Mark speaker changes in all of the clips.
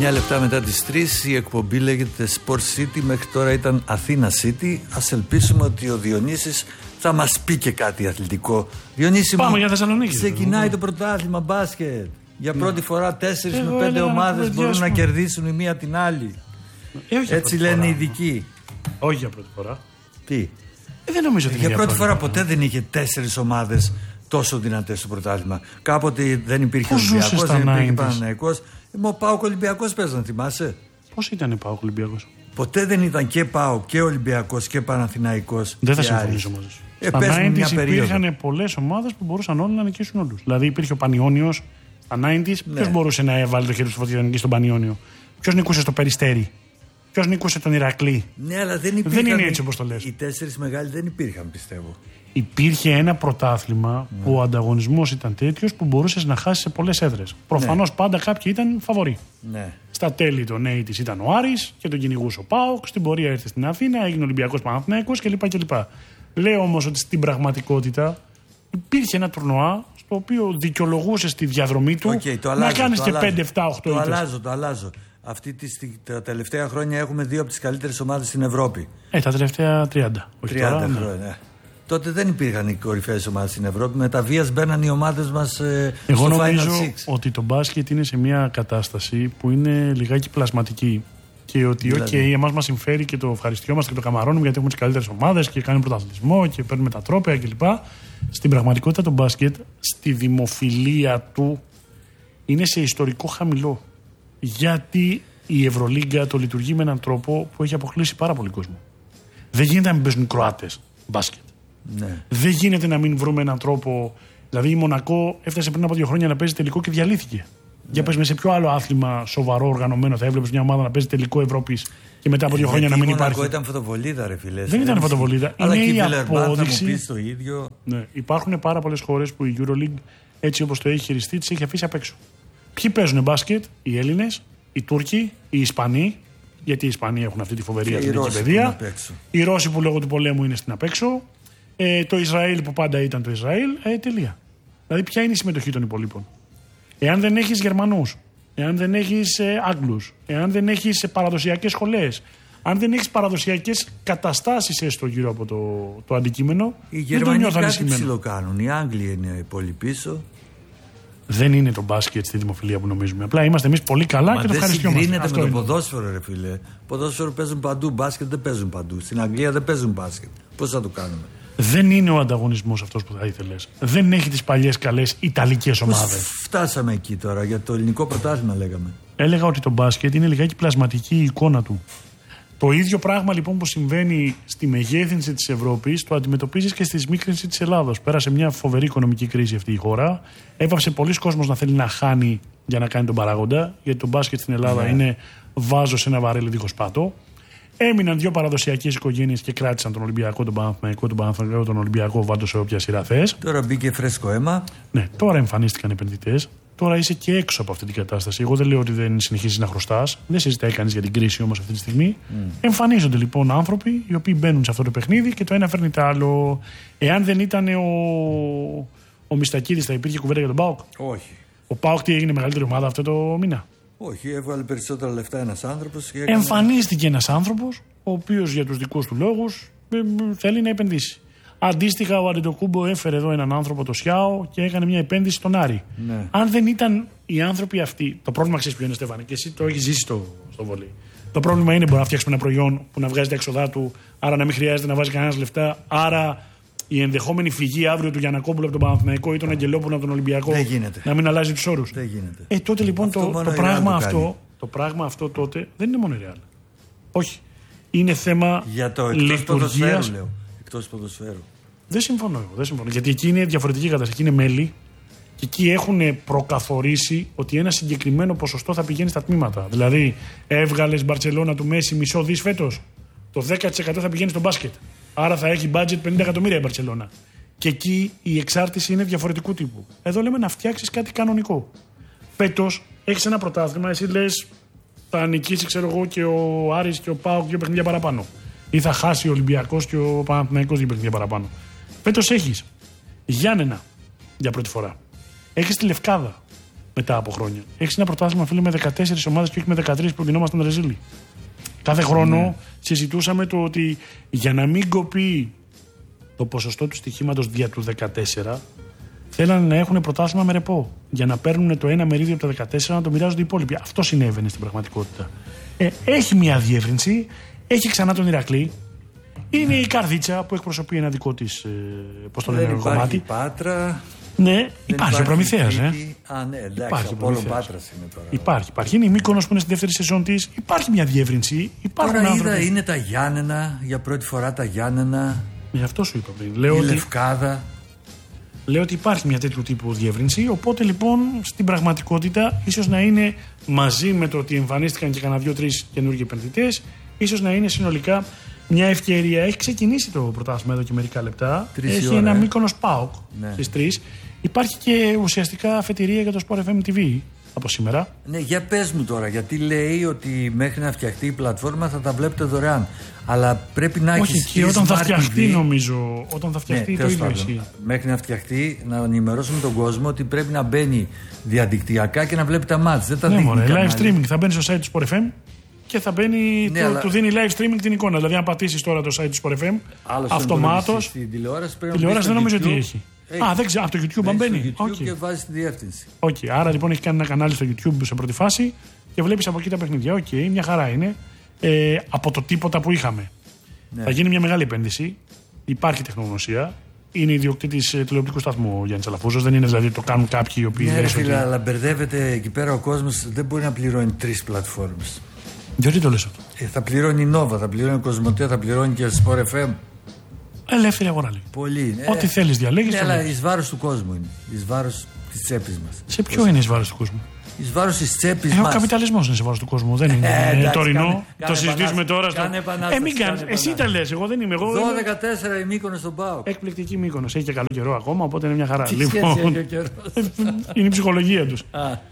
Speaker 1: 9 λεπτά μετά τις 3 η εκπομπή λέγεται Sport City. Μέχρι τώρα ήταν Αθήνα City. Ας ελπίσουμε ότι ο Διονύσης θα μας πει και κάτι αθλητικό. Διονύση,
Speaker 2: πάμε για Θεσσαλονίκη.
Speaker 1: Ξεκινάει το πρωτάθλημα μπάσκετ. Για πρώτη φορά 4 με 5 ομάδες μπορούν να κερδίσουν η μία την άλλη. Έτσι λένε οι ειδικοί.
Speaker 2: Όχι για πρώτη φορά.
Speaker 1: Τι?
Speaker 2: Δεν νομίζω ότι
Speaker 1: για πρώτη φορά ποτέ δεν είχε 4 ομάδες τόσο δυνατές στο πρωτάθλημα. Κάποτε δεν υπήρχε Ολυμπιακός, δεν υπήρχε Παναθηναϊκός. Ο ΠΑΟΚ Ολυμπιακός παίζαν, θυμάσαι?
Speaker 2: Πώς ήταν ο ΠΑΟΚ Ολυμπιακός?
Speaker 1: Ποτέ δεν ήταν και ΠΑΟΚ και Ολυμπιακός και Παναθηναϊκός.
Speaker 2: Δεν θα συμφωνήσω μαζί σου. Στα 90's υπήρχαν πολλές ομάδες που μπορούσαν όλοι να νικήσουν όλους. Δηλαδή υπήρχε ο Πανιώνιος στα 90's. Ναι. Ποιος μπορούσε να βάλει το χέρι του φωτιά να νικήσει τον Πανιώνιο? Ποιος νικούσε στο Περιστέρι? Ποιος νικούσε τον Ηρακλή?
Speaker 1: Ναι, αλλά δεν
Speaker 2: είναι έτσι όπως το λες.
Speaker 1: Οι 4 μεγάλοι δεν υπήρχαν, πιστεύω.
Speaker 2: Υπήρχε ένα πρωτάθλημα που ο ανταγωνισμός ήταν τέτοιος που μπορούσες να χάσεις σε πολλές έδρες. Προφανώς πάντα κάποιοι ήταν φαβορί.
Speaker 1: Ναι.
Speaker 2: Στα τέλη των 80's ήταν ο Άρης και τον κυνηγούσε ο ΠΑΟΚ. Στην πορεία ήρθε στην Αθήνα, έγινε Ολυμπιακός Παναθηναϊκός κλπ. Λέω όμως ότι στην πραγματικότητα υπήρχε ένα τουρνουά στο οποίο δικαιολογούσε τη διαδρομή του να κάνεις και 5, 7, 8
Speaker 1: Το αλλάζω. Τα τελευταία χρόνια έχουμε 2 από τις καλύτερες ομάδες στην Ευρώπη.
Speaker 2: Τα τελευταία 30.
Speaker 1: 30 χρόνια. Ναι. Τότε δεν υπήρχαν οι κορυφαίες ομάδες στην Ευρώπη. Με τα βίας μπαίναν οι ομάδες μας στο Final Six.
Speaker 2: Εγώ νομίζω ότι το μπάσκετ είναι σε μια κατάσταση που είναι λιγάκι πλασματική. Και ότι εμάς μας συμφέρει και το ευχαριστιόμαστε και το καμαρώνουμε γιατί έχουμε τις καλύτερες ομάδες και κάνουμε πρωταθλητισμό και παίρνουμε τα τρόπαια κλπ. Στην πραγματικότητα το μπάσκετ, στη δημοφιλία του, είναι σε ιστορικό χαμηλό. Γιατί η Ευρωλίγκα το λειτουργεί με έναν τρόπο που έχει αποκλείσει πάρα πολύ κόσμο. Δεν γίνεται να μην παίζουν οι Κροάτες μπάσκετ.
Speaker 1: Ναι.
Speaker 2: Δεν γίνεται να μην βρούμε έναν τρόπο. Δηλαδή η Μονακό έφτασε πριν από 2 χρόνια να παίζει τελικό και διαλύθηκε. Ναι. Για πες με σε ποιο άλλο άθλημα σοβαρό οργανωμένο θα έβλεπες μια ομάδα να παίζει τελικό Ευρώπης και μετά από 2 χρόνια να μην υπάρχει?
Speaker 1: Η Μονακό ήταν φωτοβολίδα, ρε φίλε.
Speaker 2: Δεν ήταν φωτοβολίδα.
Speaker 1: Αλλά
Speaker 2: είναι
Speaker 1: και
Speaker 2: η απόδειξη.
Speaker 1: Θα μου πεις το ίδιο.
Speaker 2: Ναι. Υπάρχουν πάρα πολλές χώρες που η EuroLeague έτσι όπως το έχει χειριστεί τις έχει αφήσει απ' έξω. Ποιοι παίζουν μπάσκετ? Οι Έλληνες, οι Τούρκοι, οι Ισπανοί. Γιατί οι Ισπανοί έχουν αυτή τη φοβερή αθλητική παιδεία. Οι Ρώσοι που λόγω του πολέμου είναι στην απ' έξω. Το Ισραήλ που πάντα ήταν το Ισραήλ. Τελεία. Δηλαδή, ποια είναι η συμμετοχή των υπολείπων? Εάν δεν έχεις Γερμανούς, εάν δεν έχεις Άγγλους, εάν δεν έχεις παραδοσιακές σχολές, αν δεν έχεις παραδοσιακές καταστάσεις έστω γύρω από το αντικείμενο,
Speaker 1: οι Γερμανοί κάτι ψιλοκάνουν. Οι Άγγλοι είναι πολύ πίσω.
Speaker 2: Δεν είναι το μπάσκετ στη δημοφιλία που νομίζουμε. Απλά είμαστε εμείς πολύ καλά και το ευχαριστούμε.
Speaker 1: Δεν συγκρίνεται με το ποδόσφαιρο, ρε φίλε. Ποδόσφαιρο παίζουν παντού, μπάσκετ δεν παίζουν παντού. Στην Αγγλία δεν παίζουν μπάσκετ. Πώς θα το κάνουμε?
Speaker 2: Δεν είναι ο ανταγωνισμός αυτός που θα ήθελες. Δεν έχει τις παλιές καλές ιταλικές ομάδες.
Speaker 1: Φτάσαμε εκεί τώρα, για το ελληνικό πρωτάθλημα λέγαμε.
Speaker 2: Έλεγα ότι το μπάσκετ είναι λιγάκι πλασματική η εικόνα του. Το ίδιο πράγμα λοιπόν που συμβαίνει στη μεγέθυνση της Ευρώπης το αντιμετωπίζεις και στη σμίκρινση της Ελλάδος. Πέρασε μια φοβερή οικονομική κρίση αυτή η χώρα. Έβαψε πολλοί κόσμος να θέλει να χάνει για να κάνει τον παράγοντα. Γιατί το μπάσκετ στην Ελλάδα είναι βάζο σε ένα βαρέλι δίχως πάτο. Έμειναν 2 παραδοσιακές οικογένειες και κράτησαν τον Ολυμπιακό, τον Παναθηναϊκό, τον Ολυμπιακό, βάντο σε όποια σειρά θες.
Speaker 1: Τώρα μπήκε φρέσκο αίμα.
Speaker 2: Ναι, τώρα εμφανίστηκαν επενδυτές. Τώρα είσαι και έξω από αυτή την κατάσταση. Εγώ δεν λέω ότι δεν συνεχίζεις να χρωστάς. Δεν συζητάει κανείς για την κρίση όμως αυτή τη στιγμή. Εμφανίζονται λοιπόν άνθρωποι οι οποίοι μπαίνουν σε αυτό το παιχνίδι και το ένα φέρνει το άλλο. Εάν δεν ήταν ο Μιστακίδης, θα υπήρχε κουβέντα για τον ΠΑΟΚ?
Speaker 1: Όχι.
Speaker 2: Ο ΠΑΟΚ τι έγινε μεγαλύτερη ομάδα αυτό το μήνα?
Speaker 1: Όχι, έβαλε περισσότερα λεφτά ένας άνθρωπος.
Speaker 2: Εμφανίστηκε ένας άνθρωπος ο οποίος για τους δικούς του λόγους θέλει να επενδύσει. Αντίστοιχα, ο Αντετοκούμπο έφερε εδώ έναν άνθρωπο, το Σιάο, και έκανε μια επένδυση στον Άρη.
Speaker 1: Ναι.
Speaker 2: Αν δεν ήταν οι άνθρωποι αυτοί. Το πρόβλημα ξέρεις ποιο είναι, Στέφανε, και εσύ το έχεις ζήσει στο βολί. Το πρόβλημα είναι μπορεί να φτιάξουμε ένα προϊόν που να βγάζει τα έξοδά του, άρα να μην χρειάζεται να βάζει κανένα λεφτά. Άρα η ενδεχόμενη φυγή αύριο του Γιαννακόπουλου από τον Παναθηναϊκό ή τον Αγγελόπουλο από τον Ολυμπιακό να μην αλλάζει τους όρους.
Speaker 1: Δεν γίνεται.
Speaker 2: Τότε λοιπόν το πράγμα αυτό τότε δεν είναι μόνο ρεάλ. Όχι. Είναι θέμα λειτουργίας.
Speaker 1: Εκτός ποδοσφαίρου.
Speaker 2: Δεν συμφωνώ. Γιατί εκεί είναι διαφορετική κατάσταση. Εκεί είναι μέλη και εκεί έχουν προκαθορίσει ότι ένα συγκεκριμένο ποσοστό θα πηγαίνει στα τμήματα. Δηλαδή, έβγαλες Μπαρτσελώνα του Μέση μισό δις φέτος, το 10% θα πηγαίνει στο μπάσκετ. Άρα θα έχει budget 50 εκατομμύρια η Μπαρτσελώνα. Και εκεί η εξάρτηση είναι διαφορετικού τύπου. Εδώ λέμε να φτιάξεις κάτι κανονικό. Φέτος έχεις ένα πρωτάθλημα, εσύ λες θα νικήσει, ξέρω εγώ, και ο Άρης και ο ΠΑΟΚ 2 παιχνίδια παραπάνω. Ή θα χάσει ο Ολυμπιακός και ο Παναθηναϊκός 2 παιχνίδια παραπάνω. Φέτος έχεις Γιάννενα για πρώτη φορά. Έχεις τη Λευκάδα μετά από χρόνια. Έχει ένα πρωτάθλημα, φίλε, με 14 ομάδες και όχι με 13 που γινόμασταν ρεζίλοι. Κάθε χρόνο συζητούσαμε το ότι για να μην κοπεί το ποσοστό του στοιχήματος δια του 14, θέλανε να έχουν πρωτάθλημα με ρεπό. Για να παίρνουν το ένα μερίδιο από τα 14 να το μοιράζονται οι υπόλοιποι. Αυτό συνέβαινε στην πραγματικότητα. Έχει μια διεύρυνση, έχει ξανά τον Ηρακλή. Είναι η Καρδίτσα που εκπροσωπεί ένα δικό της κομμάτι.
Speaker 1: Υπάρχει Πάτρα.
Speaker 2: Ναι, υπάρχει ο Προμηθέας.
Speaker 1: Ναι, εντάξει, από όλο Πάτρας είναι τώρα.
Speaker 2: Υπάρχει. Είναι η Μύκονος που είναι στη δεύτερη σεζόν της. Υπάρχει μια διεύρυνση.
Speaker 1: Τώρα είδα, είναι τα Γιάννενα, για πρώτη φορά τα Γιάννενα.
Speaker 2: Γι' αυτό σου είπα πριν.
Speaker 1: Η Λευκάδα.
Speaker 2: Λέω ότι υπάρχει μια τέτοιου τύπου διεύρυνση. Οπότε λοιπόν στην πραγματικότητα, ίσως να είναι μαζί με το ότι εμφανίστηκαν και κανένα 2-3 καινούργιοι επενδυτές, ίσως να είναι συνολικά μια ευκαιρία. Έχει ξεκινήσει το πρωτάθλημα εδώ και μερικά λεπτά. Έχει ένα Μύκονος ΠΑΟΚ στις 3. Υπάρχει και ουσιαστικά αφετηρία για το Sport FM TV από σήμερα.
Speaker 1: Ναι, για πες μου τώρα, γιατί λέει ότι μέχρι να φτιαχτεί η πλατφόρμα θα τα βλέπετε δωρεάν. Αλλά πρέπει να έχει.
Speaker 2: Όχι, και όταν θα φτιαχτεί, νομίζω. Όταν θα φτιαχτεί, το ίδιο ισχύει.
Speaker 1: Μέχρι να φτιαχτεί, να ενημερώσουμε τον κόσμο ότι πρέπει να μπαίνει διαδικτυακά και να βλέπει τα μάτς. Δεν τα δείχνει.
Speaker 2: Live streaming. Θα μπαίνει στο site του Sport FM και θα μπαίνει. Του δίνει live streaming την εικόνα. Δηλαδή, αν πατήσει τώρα το site του Sport FM, αυτομάτως.
Speaker 1: Στην τηλεόραση
Speaker 2: δεν νομίζω ότι έχει. Δεν ξέρω, από το YouTube αν μπαίνει.
Speaker 1: Στο YouTube και βάζει τη διεύθυνση.
Speaker 2: Άρα λοιπόν έχει κάνει ένα κανάλι στο YouTube σε πρώτη φάση και βλέπει από εκεί τα παιχνίδια. Μια χαρά είναι. Από το τίποτα που είχαμε. Ναι. Θα γίνει μια μεγάλη επένδυση. Υπάρχει τεχνογνωσία. Είναι ιδιοκτήτης τηλεοπτικού σταθμού ο Γιάννης Αλαφούζος. Δεν είναι δηλαδή ότι το κάνουν κάποιοι οι οποίοι.
Speaker 1: Ναι, φίλε, αλλά μπερδεύεται εκεί πέρα ο κόσμος. Δεν μπορεί να πληρώνει 3 πλατφόρμες.
Speaker 2: Γιατί το λες αυτό?
Speaker 1: Θα πληρώνει η Nova, θα πληρώνει Κοσμοτέ, θα πληρώνει και Sport FM.
Speaker 2: Ελεύθερη αγορά λέει.
Speaker 1: Πολύ.
Speaker 2: Ό,τι θέλεις διαλέγεις.
Speaker 1: Ναι, αλλά εις βάρος του κόσμου είναι. Εις βάρος της τσέπης μας.
Speaker 2: Σε ποιο είναι εις βάρος του κόσμου?
Speaker 1: Εις βάρος της τσέπης μας.
Speaker 2: Ο καπιταλισμός είναι σε βάρος του κόσμου. Δεν είναι τωρινό. Το συζητήσουμε τώρα. Μην κάνεις. Εσύ τα λες. Εγώ δεν είμαι.
Speaker 1: 12-4 η Μύκονος στον ΠΑΟΚ.
Speaker 2: Εκπληκτική Μύκονος. Έχει και καλό καιρό ακόμα, οπότε είναι μια χαρά. Είναι η ψυχολογία τους.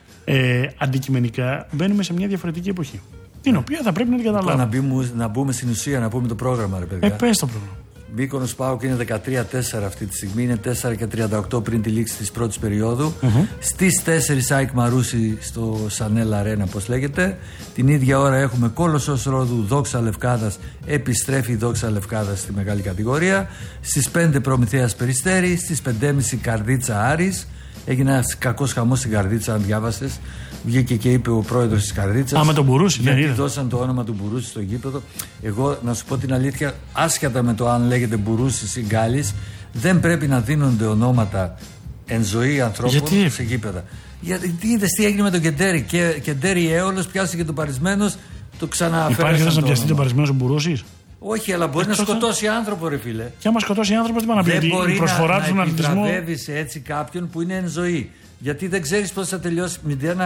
Speaker 2: Αντικειμενικά μπαίνουμε σε μια διαφορετική εποχή. Την οποία θα πρέπει να την καταλάβουμε.
Speaker 1: Να μπούμε στην ουσία, να πούμε το πρόγραμμα, ρε παιδιά.
Speaker 2: Πες το πρόγραμμα.
Speaker 1: Μύκονος ΠΑΟΚ είναι 13-4 αυτή τη στιγμή, είναι 4-38 πριν τη λήξη της πρώτης περίοδου. Στις 4 ΑΕΚ Μαρούσι στο Σανέλ Αρένα, όπως λέγεται. Την ίδια ώρα έχουμε Κόλοσσος Ρόδου, Δόξα Λευκάδας, επιστρέφει η Δόξα Λευκάδας στη μεγάλη κατηγορία. Στις 5 Προμηθέας Περιστέρη, στις 5.30 Καρδίτσα Άρης. Έγινε ένας κακός χαμός στην Καρδίτσα, αν διάβασες. Βγήκε και είπε ο πρόεδρος της Καρδίτσας.
Speaker 2: Με τον Μπουρούση,
Speaker 1: γιατί δώσαν το όνομα του Μπουρούση στο γήπεδο. Εγώ, να σου πω την αλήθεια, άσχετα με το αν λέγεται Μπουρούσης ή Γκάλης, δεν πρέπει να δίνονται ονόματα εν ζωή ανθρώπων σε γήπεδα. Γιατί είδες τι έγινε με τον Κεντέρι. Κεντέρι Έολος πιάστηκε τον Παρισμένος, το ξαναφέρασε.
Speaker 2: Υπάρχει ένας να πιαστεί τον Παρισμένος ο Μπουρούσης?
Speaker 1: Όχι, αλλά μπορεί να σκοτώσει άνθρωπο, ρε φίλε.
Speaker 2: Και άμα σκοτώσει άνθρωπο, τι πάει να πει?
Speaker 1: Δεν μπορεί
Speaker 2: η προσφορά
Speaker 1: να
Speaker 2: του στον αθλητισμό.
Speaker 1: Δεν επιβραβεύεις έτσι κάποιον που είναι εν ζωή. Γιατί δεν ξέρεις πώς θα τελειώσει.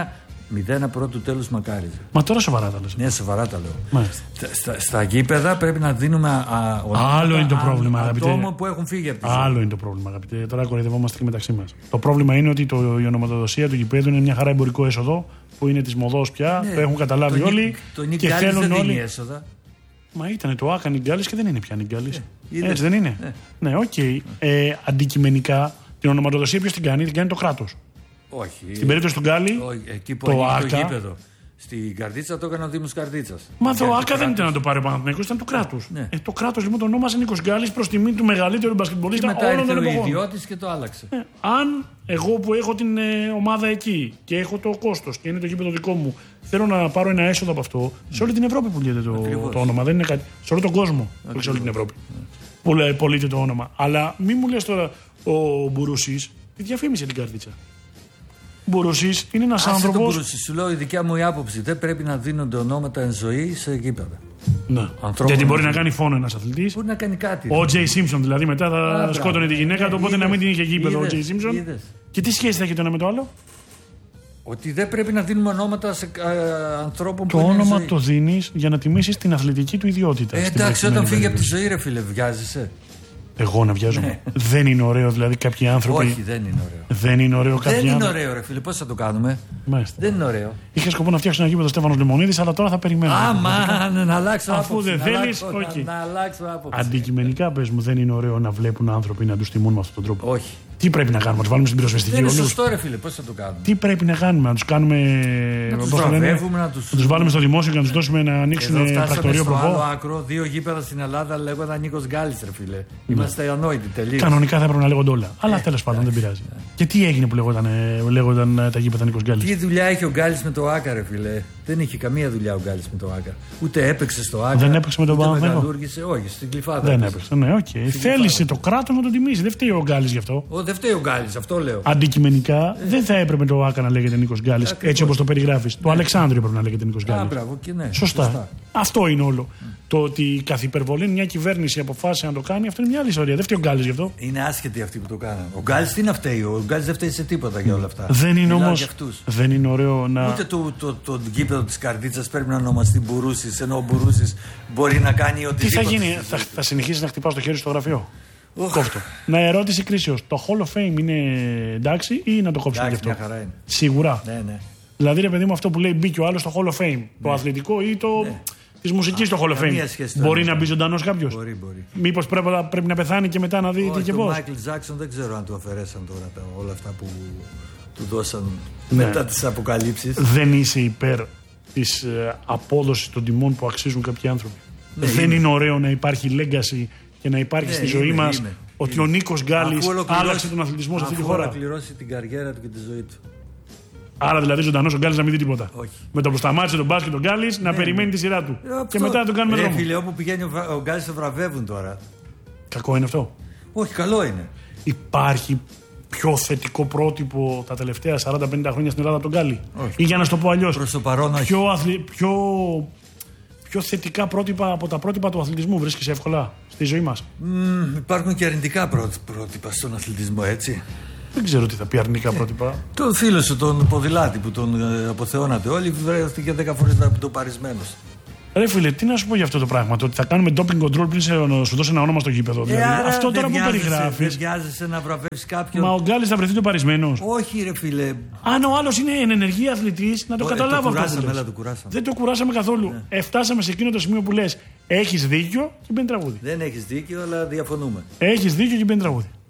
Speaker 1: 0 πρώτου τέλους μακάριζε.
Speaker 2: Μα τώρα σοβαρά τα λες?
Speaker 1: Ναι, σοβαρά τα λέω. Στα γήπεδα πρέπει να δίνουμε
Speaker 2: άλλο είναι το πρόβλημα, αγαπητέ.
Speaker 1: Ατόμων που έχουν φύγει από τη ζωή.
Speaker 2: Άλλο είναι το πρόβλημα, αγαπητέ. Τώρα κοροϊδευόμαστε και μεταξύ μας. Το πρόβλημα είναι ότι η ονοματοδοσία του γηπέδου είναι μια χαρά εμπορικό έσοδο που είναι της μοδός πια. Ναι, το έχουν καταλάβει όλοι.
Speaker 1: Και θέλουν όλοι. Έσοδα.
Speaker 2: Μα ήταν το Άκα Νιγκάλης και δεν είναι πια Νιγκάλης. Έτσι δεν είναι? Ναι, οκ. Αντικειμενικά την ονοματοδοσία ποιος την κάνει? Την κάνει το κράτος.
Speaker 1: Όχι.
Speaker 2: Στην περίπτωση του Γκάλη,
Speaker 1: εκεί που το γήπεδο. Στην Καρδίτσα το έκανε ο Δήμος Καρδίτσας.
Speaker 2: Μα το ΑΚΑ δεν ήταν να το πάρει ο Παναθηναϊκός, ήταν του κράτους. Ναι. Το κράτος λοιπόν το ονόμασε Νίκος Γκάλης προς τιμή του μεγαλύτερου μπασκετμπολίστα όλων των εποχών.
Speaker 1: Ο ιδιώτης και το άλλαξε.
Speaker 2: Αν εγώ που έχω την ομάδα εκεί και έχω το κόστος και είναι το γήπεδο δικό μου, θέλω να πάρω ένα έσοδο από αυτό, σε όλη την Ευρώπη πουλείται το όνομα. Δεν είναι κάτι. Σε όλο τον κόσμο, όχι σε όλη την Ευρώπη. Πουλείται το όνομα. Αλλά μην μου λες τώρα ο Μπουρούσης τη διαφήμισε την Καρδίτσα. Μπουρούσης είναι ένας άνθρωπος.
Speaker 1: Σου λέω η δικιά μου η άποψη. Δεν πρέπει να δίνονται ονόματα εν ζωή σε γήπεδα.
Speaker 2: Ναι. Γιατί μπορεί να κάνει φόνο ένας αθλητής.
Speaker 1: Μπορεί να κάνει κάτι.
Speaker 2: Ο Τζέι Σίμψον δηλαδή μετά θα σκότωνε τη γυναίκα του, οπότε να μην την είχε γήπεδο ο Τζέι Σίμψον. Και τι σχέση θα έχει το ένα με το άλλο?
Speaker 1: Ότι δεν πρέπει να δίνουμε ονόματα σε ανθρώπων που.
Speaker 2: Το όνομα το δίνεις για να τιμήσεις την αθλητική του ιδιότητα.
Speaker 1: Εντάξει, όταν φύγει από τη ζωή, ρε φίλε, βιάζεσαι.
Speaker 2: Εγώ να βιάζομαι. Ναι. Δεν είναι ωραίο δηλαδή κάποιοι άνθρωποι.
Speaker 1: Όχι, δεν είναι ωραίο.
Speaker 2: Δεν είναι ωραίο κάποιοι
Speaker 1: άνθρωποι.
Speaker 2: Δεν
Speaker 1: είναι ωραίο, ρε φίλε, πώς θα το κάνουμε?
Speaker 2: Μάλιστα.
Speaker 1: Δεν είναι ωραίο.
Speaker 2: Είχα σκοπό να φτιάξω ένα γήπεδο Στέφανος Λεμονίδης, αλλά τώρα θα περιμένω.
Speaker 1: Να αλλάξω άποψη.
Speaker 2: Αφού δεν θέλεις, όχι.
Speaker 1: Να αλλάξω άποψη.
Speaker 2: Αντικειμενικά, πες μου, δεν είναι ωραίο να βλέπουν άνθρωποι να τους τιμούν με αυτόν τον τρόπο.
Speaker 1: Όχι.
Speaker 2: Τι πρέπει να κάνουμε, να του βάλουμε στην πυροσβεστική
Speaker 1: Δεν
Speaker 2: όλους?
Speaker 1: είναι σωστό, ρε φίλε, πώς θα το κάνουμε?
Speaker 2: Τι πρέπει να κάνουμε, να του κάνουμε.
Speaker 1: Να τους βραβεύουμε, να τους
Speaker 2: βάλουμε στο δημόσιο και να του δώσουμε να ανοίξουν πρακτορείο προπό.
Speaker 1: Στο άλλο άκρο, 2 γήπεδα στην Ελλάδα λέγονταν Νίκος Γκάλης, ρε φίλε. Είμαστε ανόητοι τελείως.
Speaker 2: Κανονικά θα έπρεπε να λέγονται όλα. Αλλά τέλος πάντων δεν πειράζει. Και τι έγινε που λέγονταν τα γήπεδα Νίκος Γκάλης?
Speaker 1: Τι δουλειά είχε ο Γκάλης με το ΆΚΑ, ρε φίλε? Δεν είχε καμία δουλειά ο Γκάλης με το ΆΚΑ. Ούτε έπαιξε στο ΆΚΑ.
Speaker 2: Δεν έπαιξε με τον
Speaker 1: Παναθηναϊκό. Όχι, στην Κλιφάδα.
Speaker 2: Δεν έπαιξε. Ναι, okay. Θέλησε το κράτος να τον τιμήσει. Δεν φταίει ο Γκάλης γι' αυτό.
Speaker 1: Δεν φταίει ο Γκάλης, αυτό λέω.
Speaker 2: Αντικειμενικά δεν θα έπρεπε το ΆΚΑ να λέγεται Νίκος Γκάλης έτσι όπως το περιγράφεις. Το Αλεξάνδριο πρέπει να λέγεται Νίκος Γκάλης. Σωστά. Αυτό είναι όλο. Το ότι καθ' υπερβολή μια κυβέρνηση αποφάσισε να το κάνει, αυτό είναι μια άλλη ιστορία. Δεν φταίει ο Γκάλης γι' αυτό.
Speaker 1: Είναι άσχετοι αυτοί που το κάνανε. Ο Γκάλης τι να φταίει? Ο Γκάλης δεν φταίει σε τίποτα για όλα αυτά.
Speaker 2: Δεν είναι όμως. Δεν είναι ωραίο να.
Speaker 1: Ούτε το γήπεδο της Καρδίτσας πρέπει να ονομαστεί Μπουρούσης, ενώ ο Μπουρούσης μπορεί να κάνει οτιδήποτε.
Speaker 2: Τι θα γίνει, θα συνεχίσει να χτυπάς το χέρι στο γραφείο? Κόφτω. Να ερώτηση κρίσεως. Το Hall of Fame είναι εντάξει ή να το κόψουμε γι' αυτό?
Speaker 1: Μια χαρά είναι.
Speaker 2: Σίγουρα.
Speaker 1: Ναι.
Speaker 2: Δηλαδή, ρε παιδί μου, αυτό που λέει μπήκε ο άλλος στο Hall of Fame. Ναι. Το αθλητικό ή το. Ναι. Τη μουσική στο Hall of Fame. Μπορεί να μπει ζωντανό κάποιο?
Speaker 1: Μπορεί.
Speaker 2: Μήπως πρέπει να πεθάνει και μετά να δει τι και πώς?
Speaker 1: Ο Μάικλ Τζάκσον δεν ξέρω αν του αφαιρέσαν τώρα όλα αυτά που του δώσαν μετά τις αποκαλύψεις.
Speaker 2: Δεν είσαι υπέρ της απόδοσης των τιμών που αξίζουν κάποιοι άνθρωποι? Δεν είναι ωραίο να υπάρχει legacy και να υπάρχει στη ζωή μας ότι ο Νίκος Γκάλης άλλαξε τον αθλητισμό σε αυτή τη χώρα?
Speaker 1: Αφού ολοκληρώσει την καριέρα του και τη ζωή του.
Speaker 2: Άρα δηλαδή ζωντανός ο Γκάλης να μην δει τίποτα?
Speaker 1: Όχι.
Speaker 2: Με το που σταμάτησε τον μπάσκετ ο Γκάλης να περιμένει τη σειρά του. Και μετά να τον κάνουμε δρόμο.
Speaker 1: Φίλε, όπου πηγαίνει ο Γκάλης το βραβεύουν τώρα.
Speaker 2: Κακό είναι αυτό?
Speaker 1: Όχι, καλό είναι.
Speaker 2: Υπάρχει πιο θετικό πρότυπο τα τελευταία 40-50 χρόνια στην Ελλάδα από τον Γκάλη?
Speaker 1: Όχι.
Speaker 2: Ή για να σου το πω αλλιώς,
Speaker 1: προς το παρόν όχι.
Speaker 2: Πιο θετικά πρότυπα από τα πρότυπα του αθλητισμού βρίσκεις εύκολα στη ζωή μας?
Speaker 1: Υπάρχουν και αρνητικά πρότυπα στον αθλητισμό, έτσι.
Speaker 2: Δεν ξέρω τι θα πει αρνητικά πρότυπα.
Speaker 1: Τον φίλο σου, τον ποδηλάτη που τον αποθεώνατε όλοι, βρέθηκε 10 φορές το παρισμένος.
Speaker 2: Ρε φίλε, τι να σου πω για αυτό το πράγμα? Το ότι θα κάνουμε doping control πριν σου δώσει ένα όνομα στο γήπεδο. Δηλαδή, αυτό τώρα που περιγράφεις.
Speaker 1: Δεν βιάζεσαι να βραβεύσεις κάποιον?
Speaker 2: Μα ο Γκάλης θα βρεθεί το παρισμένος?
Speaker 1: Όχι, ρε φίλε.
Speaker 2: Αν ο άλλος είναι εν ενεργή αθλητής, να το καταλάβω αυτό. Δεν το κουράσαμε καθόλου. Φτάσαμε σε εκείνο το σημείο που λες έχεις δίκιο και μπαίνει τραγούδι.
Speaker 1: Δεν έχεις δίκιο, αλλά διαφωνούμε.
Speaker 2: Έχεις δίκιο και μπαίνει τραγούδι.